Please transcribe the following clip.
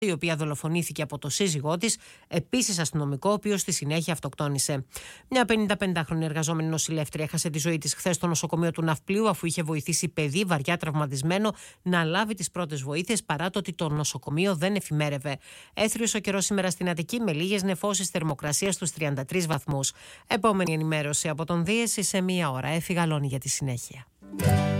η οποία δολοφονήθηκε από το σύζυγό της, επίσης αστυνομικό, ο οποίος στη συνέχεια αυτοκτόνησε. Μια 55χρονη εργαζόμενη νοσηλεύτρια έχασε τη ζωή της χθες στο νοσοκομείο του Ναυπλίου, αφού είχε βοηθήσει παιδί βαριά τραυματισμένο να λάβει τις πρώτες βοήθειες, παρά το ότι το νοσοκομείο δεν εφημέρευε. Έθριος ο καιρός σήμερα στην Αττική, με λίγες νεφώσεις, θερμοκρασία στους 33 βαθμούς. Επόμενη ενημέρωση από τον Δίεση σε μία ώρα. Έφυγα Λόνη για τη συνέχεια.